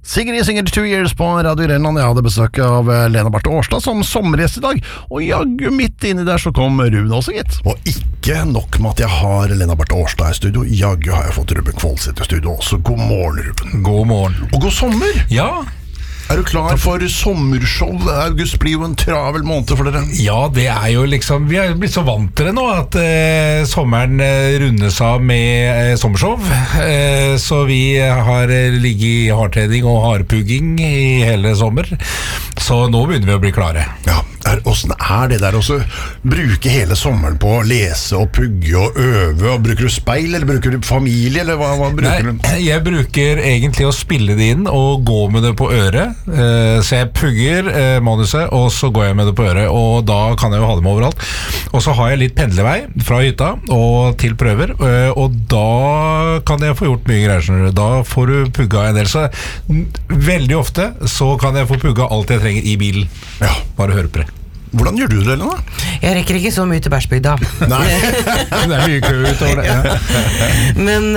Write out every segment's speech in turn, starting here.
Sigrid synger 2 Years på Radio Renland. Jeg hadde besøk av Lena Barthe Årstad som sommergjest i dag, og jaggu midt inni der så kom Ruben også, gitt. Og ikke nok med at jeg har Lena Barthe Årstad i studio, jaggu har jeg fått Ruben Kvolseth i studio også. God morgen, Ruben. God morgen. Og god sommer. Ja. Er du klar for sommershow? August blir jo en travel måned for dere. Ja, det jo liksom, vi blitt så vant til det nå at sommeren rundes av med sommershow. Så vi har ligget i hardtrening og hardpugging i hele sommer. Så nå begynner vi å bli klare. Ja, hvordan det der også? Bruke hele sommeren på å lese og pugge og øve, og bruker du speil, eller bruker du familie, eller hva bruker du? Nei, jeg bruker egentlig å spille det inn og gå med det på øret. Så jeg pugger manuset, og så går jeg med det på øret, og da kan jeg jo ha det med overalt. Og så har jeg litt pendlevei fra hytta og til prøver, og da kan jeg få gjort mye greier. Da får du pugga en del, så veldig ofte så kan jeg få pugga alt jeg trenger i bilen. Ja. Bare høre på det. Hvordan gjør du det, Lena? Jeg rekker ikke så mye til Bærsbygda. Nei. Det mye kø utover det. Ja. Men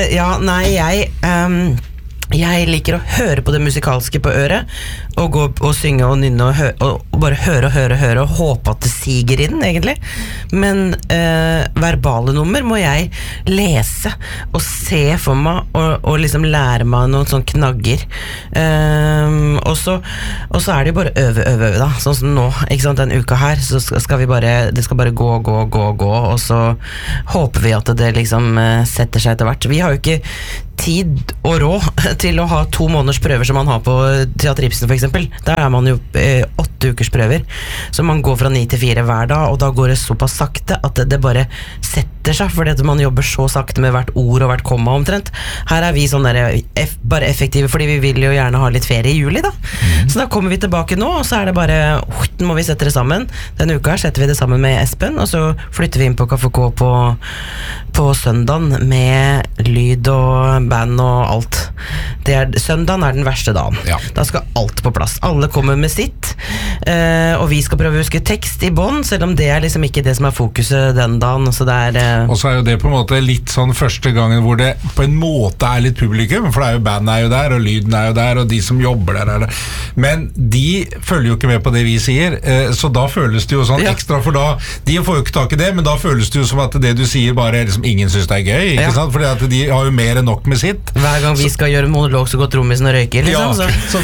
jeg liker å høre på det musikalske på øret, og gå og synge og nynne og bare høre og håpe at det siger inn, egentlig. Men verbale nummer må jeg lese og se for meg, og liksom lære meg noen sånne knagger. Og så det jo bare øve da, sånn som nå, ikke sant, den uka her, så skal vi bare, det skal bare gå, og så håper vi at det liksom setter seg etter hvert. Vi har jo ikke tid og råd til å ha 2 måneders prøver som man har på Teater Ibsen for eksempel. Der man jo 8 ukers prøver, så man går fra 9 til 4 hver dag, og da går det såpass sakte at det bare setter seg, fordi at man jobber så sakte med hvert ord og hvert komma omtrent. Her vi sånn der bare effektive, fordi vi vil jo gjerne ha litt ferie i juli da. Så da kommer vi tilbake nå, og så det bare, må vi sette det sammen. Denne uka her setter vi det sammen med Espen, og så flytter vi inn på Kaffe K på søndagen med lyd og band og alt. Søndagen den verste dagen. Ja. Da skal alt på plass. Alle kommer med sitt, og vi skal prøve å huske tekst i bånd, selv om det liksom ikke det som fokuset den dagen. Så og så jo det på en måte litt sånn første gangen hvor det på en måte litt publikum, for det jo bandet jo der, og lyden jo der, og de som jobber der. Men de følger jo ikke med på det vi sier, så da føles det jo sånn ekstra, for da, de får jo ikke tak i det, men da føles det jo som at det du sier bare liksom ingen synes det gøy, ikke sant? Fordi at de har jo mer enn nok med sitt. Hver gang vi skal gjøre monolog, så går trommisen og røyker, liksom.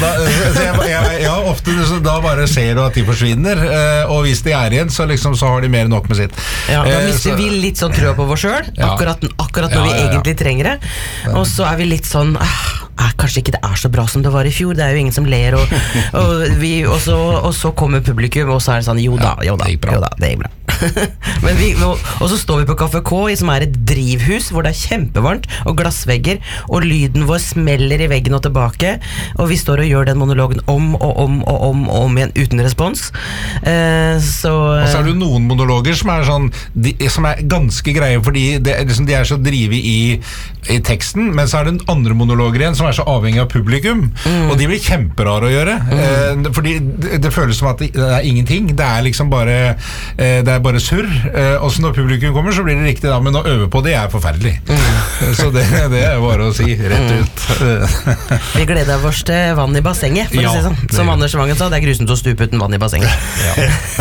Så ofte da bare ser du at de forsvinner, og hvis de igjen, så liksom så har de mer enn nok med sitt. Ja, da mister vi litt sånn trua på oss selv, akkurat når vi egentlig trenger det, og så vi litt sånn, kanskje ikke det så bra som det var i fjor, det jo ingen som ler, og så kommer publikum, og så det sånn, jo da, det gikk bra. Men og så står vi på Kaffe K, som et drivhus hvor det kjempevarmt og glassvegger, og lyden vår smeller i veggen og tilbake, og vi står og gjør den monologen om igjen uten respons. Og så det jo noen monologer som sånn, som ganske greie, fordi liksom, de så drive i teksten, men så det andre monologer igjen som så avhengig av publikum, og de blir kjemperare å gjøre, fordi det føles som at det ingenting, det liksom bare det bare surr, og så når publikum kommer så blir det riktig da, men å øve på det forferdelig. Så det bare å si rett ut. Vi gleder oss til vann i bassenget, for å si sånn. Som Anders Vangen sa, det grusomt å stupe uten vann i bassenget.